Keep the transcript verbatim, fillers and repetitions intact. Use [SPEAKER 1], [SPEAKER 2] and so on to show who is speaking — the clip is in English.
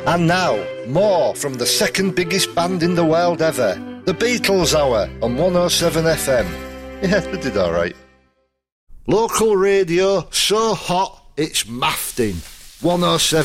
[SPEAKER 1] And now, more from the second biggest band in the world ever, the Beatles Hour on one oh seven F M. Yeah, they did alright. Local radio, so hot, it's mafting. one oh seven